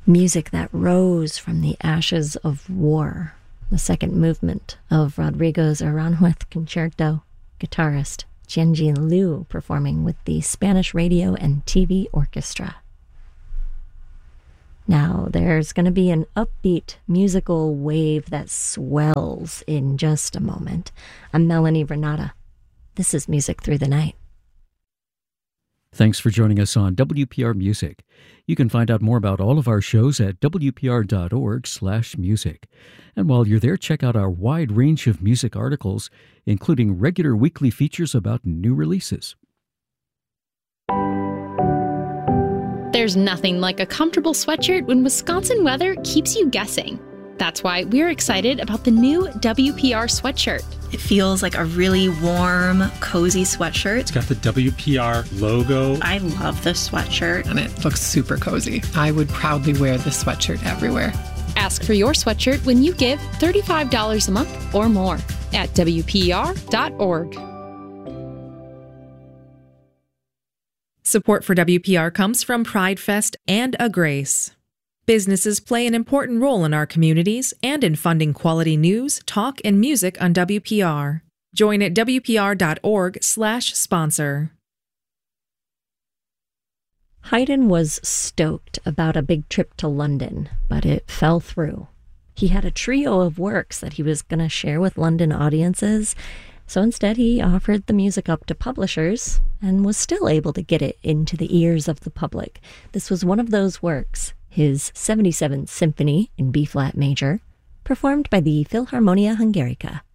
Music that rose from the ashes of war. The second movement of Rodrigo's Aranjuez Concerto. Guitarist Jianjin Liu performing with the Spanish Radio and TV Orchestra. Now, there's going to be an upbeat musical wave that swells in just a moment. I'm Melanie Renata. This is Music Through the Night. Thanks for joining us on WPR Music. You can find out more about all of our shows at wpr.org/music. And while you're there, check out our wide range of music articles, including regular weekly features about new releases. There's nothing like a comfortable sweatshirt when Wisconsin weather keeps you guessing. That's why we're excited about the new WPR sweatshirt. It feels like a really warm, cozy sweatshirt. It's got the WPR logo. I love this sweatshirt. And it looks super cozy. I would proudly wear this sweatshirt everywhere. Ask for your sweatshirt when you give $35 a month or more at WPR.org. Support for WPR comes from Pride Fest and A Grace. Businesses play an important role in our communities and in funding quality news, talk, and music on WPR. Join at WPR.org/sponsor. Haydn was stoked about a big trip to London, but it fell through. He had a trio of works that he was going to share with London audiences, so instead he offered the music up to publishers and was still able to get it into the ears of the public. This was one of those works, his 77th Symphony in B-flat major, performed by the Philharmonia Hungarica.